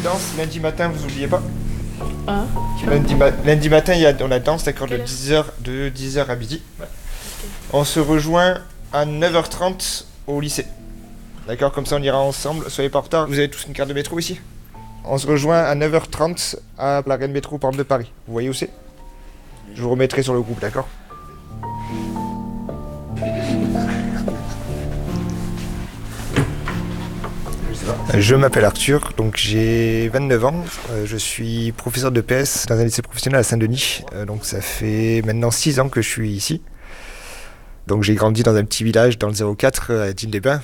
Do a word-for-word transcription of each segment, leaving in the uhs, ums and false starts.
danse, lundi matin, vous oubliez pas. Hein lundi, ma- lundi matin, il y a, on a danse, d'accord, de dix heures, de dix heures à midi. Ouais. Okay. On se rejoint à neuf heures trente au lycée. D'accord, comme ça on ira ensemble, soyez pas en retard. Vous avez tous une carte de métro ici? On se rejoint à neuf heures trente à l'arrêt de métro Porte de Paris. Vous voyez où c'est? Je vous remettrai sur le groupe, d'accord? Je m'appelle Arthur, donc j'ai vingt-neuf ans, euh, je suis professeur de P S dans un lycée professionnel à Saint-Denis, euh, donc ça fait maintenant six ans que je suis ici. Donc j'ai grandi dans un petit village dans le zéro quatre à Digne-les-Bains.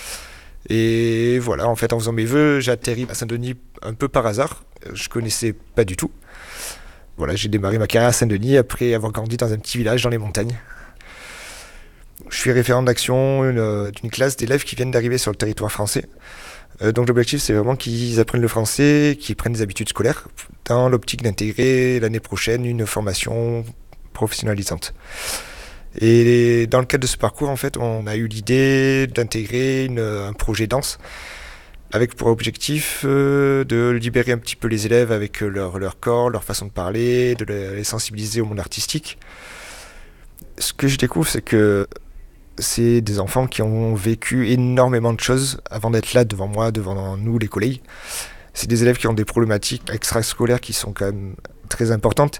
Et voilà, en fait en faisant mes vœux, j'ai atterri à Saint-Denis un peu par hasard, je connaissais pas du tout. Voilà, j'ai démarré ma carrière à Saint-Denis après avoir grandi dans un petit village dans les montagnes. Je suis référent d'action euh, d'une classe d'élèves qui viennent d'arriver sur le territoire français. Euh, donc l'objectif, c'est vraiment qu'ils apprennent le français, qu'ils prennent des habitudes scolaires, dans l'optique d'intégrer l'année prochaine une formation professionnalisante. Et dans le cadre de ce parcours, en fait, on a eu l'idée d'intégrer une, un projet danse avec pour objectif euh, de libérer un petit peu les élèves avec leur, leur corps, leur façon de parler, de les sensibiliser au monde artistique. Ce que je découvre, c'est que c'est des enfants qui ont vécu énormément de choses avant d'être là devant moi, devant nous, les collègues. C'est des élèves qui ont des problématiques extrascolaires qui sont quand même très importantes.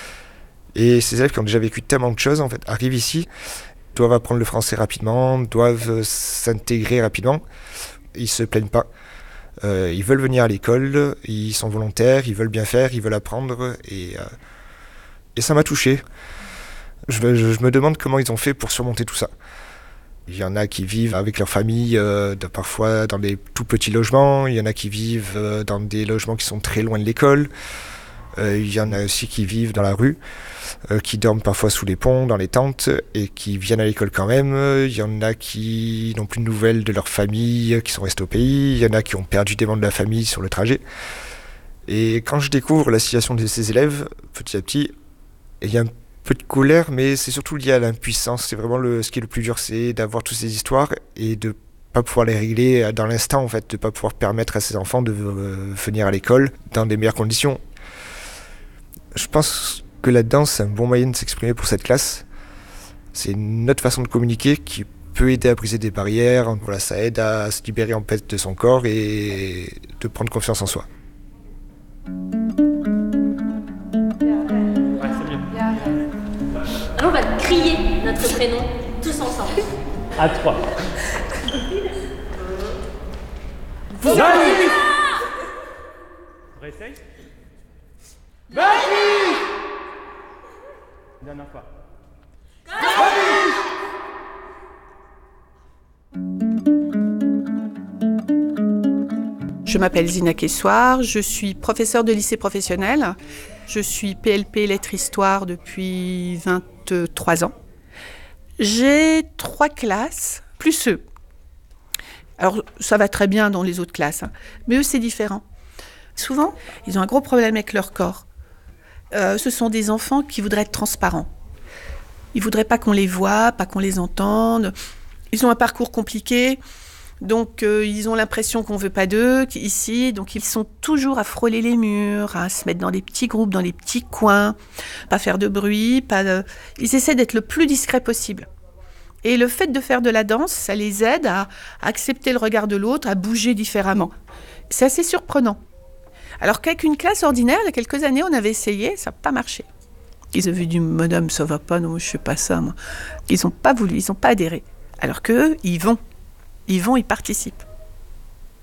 Et ces élèves qui ont déjà vécu tellement de choses, en fait, arrivent ici, doivent apprendre le français rapidement, doivent s'intégrer rapidement. Ils se plaignent pas. Euh, ils veulent venir à l'école, ils sont volontaires, ils veulent bien faire, ils veulent apprendre. Et, euh, et ça m'a touché. Je, je, je me demande comment ils ont fait pour surmonter tout ça. Il y en a qui vivent avec leur famille, euh, de, parfois dans des tout petits logements. Il y en a qui vivent euh, dans des logements qui sont très loin de l'école. Euh, il y en a aussi qui vivent dans la rue, euh, qui dorment parfois sous les ponts, dans les tentes, et qui viennent à l'école quand même. Il y en a qui n'ont plus de nouvelles de leur famille, qui sont restés au pays. Il y en a qui ont perdu des membres de la famille sur le trajet. Et quand je découvre la situation de ces élèves, petit à petit, il y a un peu de colère, mais c'est surtout lié à l'impuissance. C'est vraiment le, ce qui est le plus dur, c'est d'avoir toutes ces histoires et de pas pouvoir les régler dans l'instant, en fait, de pas pouvoir permettre à ces enfants de euh, venir à l'école dans des meilleures conditions. Je pense que la danse, c'est un bon moyen de s'exprimer pour cette classe. C'est une autre façon de communiquer qui peut aider à briser des barrières. Voilà, ça aide à se libérer en fait de son corps et de prendre confiance en soi. Alors on va crier notre prénom tous ensemble. À trois. Valérie. On réessaye? Valérie. Dernière fois. Je m'appelle Zina Kessoir, je suis professeure de lycée professionnel. Je suis P L P Lettres Histoire depuis vingt-trois ans. J'ai trois classes, plus eux. Alors, ça va très bien dans les autres classes, hein. Mais eux, c'est différent. Souvent, ils ont un gros problème avec leur corps. Euh, ce sont des enfants qui voudraient être transparents. Ils ne voudraient pas qu'on les voie, pas qu'on les entende. Ils ont un parcours compliqué, donc euh, ils ont l'impression qu'on ne veut pas d'eux ici. Donc ils sont toujours à frôler les murs, à se mettre dans des petits groupes, dans des petits coins, pas faire de bruit. Pas de... Ils essaient d'être le plus discret possible. Et le fait de faire de la danse, ça les aide à accepter le regard de l'autre, à bouger différemment. C'est assez surprenant. Alors qu'avec une classe ordinaire, il y a quelques années, on avait essayé, ça n'a pas marché. Ils avaient dit « Madame, ça va pas, non, je ne fais pas ça, moi. » Ils n'ont pas voulu, ils n'ont pas adhéré. Alors qu'eux, ils vont, ils vont, ils participent.